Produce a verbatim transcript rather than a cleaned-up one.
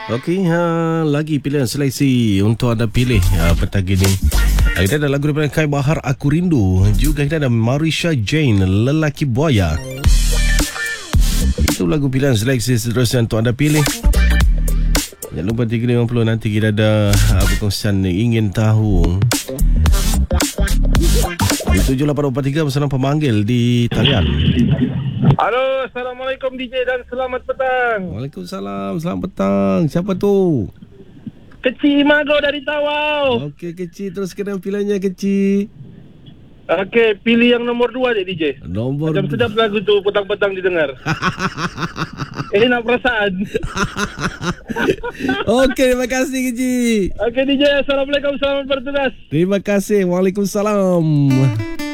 Okey, ha, lagi pilihan seleksi untuk anda pilih ha, petang ini. Kita ada lagu daripada Kai Bahar, Aku Rindu. Juga kita ada Marisha Jane, Lelaki Buaya. Itu lagu pilihan seleksi seterusnya untuk anda pilih. Jangan lupa tiga lima puluh nanti kita ada ha, perkongsian ingin tahu. Di tujuh lapan empat tiga bersama pemanggil di talian. Halo, Assalamualaikum D J dan selamat petang. Waalaikumsalam, selamat petang. Siapa tu? Kecil Mago dari Tawau. Okey, kecil, terus kena pilihannya kecil. Okey, pilih yang nomor dua deh D J. Nombor Macam sedap lagu tu petang-petang didengar. Ini nak perasaan. Okey, terima kasih kecil. Okey D J, Assalamualaikum, selamat bertugas. Terima kasih. Waalaikumsalam.